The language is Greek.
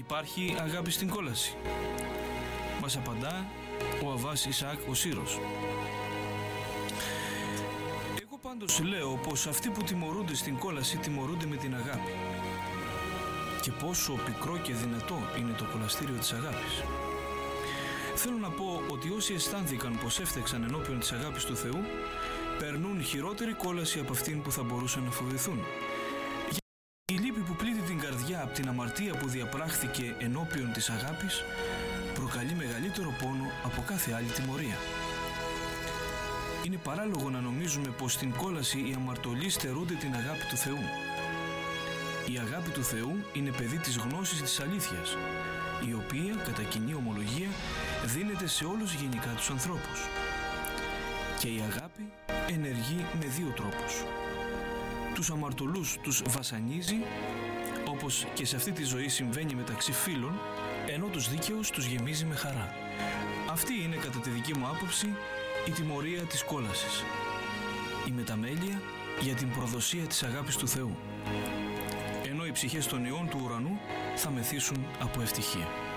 Υπάρχει αγάπη στην κόλαση? Μας απαντά ο Αββάς Ισαάκ ο Σύρος. Εγώ πάντως λέω πως αυτοί που τιμωρούνται στην κόλαση τιμωρούνται με την αγάπη. Και πόσο πικρό και δυνατό είναι το κολαστήριο της αγάπης. Θέλω να πω ότι όσοι αισθάνθηκαν πως έφτεξαν ενώπιον της αγάπης του Θεού, περνούν χειρότερη κόλαση από αυτήν που θα μπορούσαν να φοβηθούν. Η λύπη που πλήττει την καρδιά από την αμαρτία που διαπράχθηκε ενώπιον της αγάπης προκαλεί μεγαλύτερο πόνο από κάθε άλλη τιμωρία. Είναι παράλογο να νομίζουμε πως στην κόλαση οι αμαρτωλοί στερούνται την αγάπη του Θεού. Η αγάπη του Θεού είναι παιδί της γνώσης της αλήθειας, η οποία κατά κοινή ομολογία δίνεται σε όλους γενικά τους ανθρώπους. Και η αγάπη ενεργεί με δύο τρόπους. Τους αμαρτωλούς τους βασανίζει, όπως και σε αυτή τη ζωή συμβαίνει μεταξύ φίλων, ενώ τους δίκαιους τους γεμίζει με χαρά. Αυτή είναι κατά τη δική μου άποψη η τιμωρία της κόλασης. Η μεταμέλεια για την προδοσία της αγάπης του Θεού. Ενώ οι ψυχές των ιών του ουρανού θα μεθύσουν από ευτυχία.